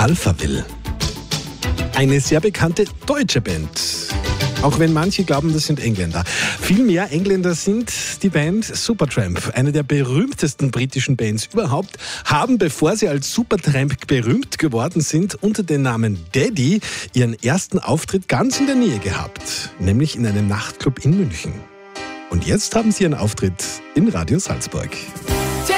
Alphaville. Eine sehr bekannte deutsche Band. Auch wenn manche glauben, das sind Engländer. Viel mehr Engländer sind die Band Supertramp. Eine der berühmtesten britischen Bands überhaupt, haben, bevor sie als Supertramp berühmt geworden sind, unter dem Namen Daddy ihren ersten Auftritt ganz in der Nähe gehabt. Nämlich in einem Nachtclub in München. Und jetzt haben sie einen Auftritt in Radio Salzburg.